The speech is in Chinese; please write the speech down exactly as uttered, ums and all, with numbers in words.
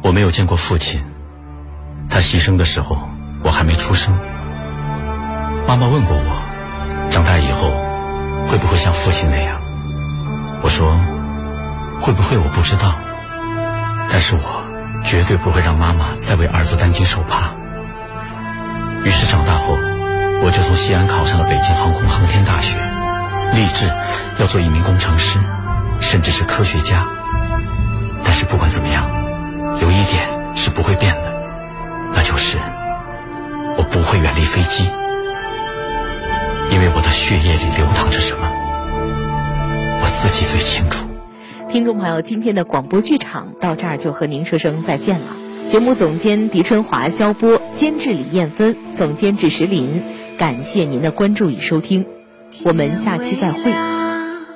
我没有见过父亲，他牺牲的时候我还没出生。妈妈问过我，长大以后会不会像父亲那样？我说，会不会我不知道，但是我绝对不会让妈妈再为儿子担惊受怕。于是长大后，我就从西安考上了北京航空航天大学，立志要做一名工程师，甚至是科学家。但是不管怎么样，有一点是不会变的，那就是我不会远离飞机，因为我的血液里流淌着什么，我自己最清楚。 听众朋友，今天的广播剧场到这儿就和您说声再见了。节目总监狄春华、肖波，监制李艳芬，总监制石林，感谢您的关注与收听，我们下期再会。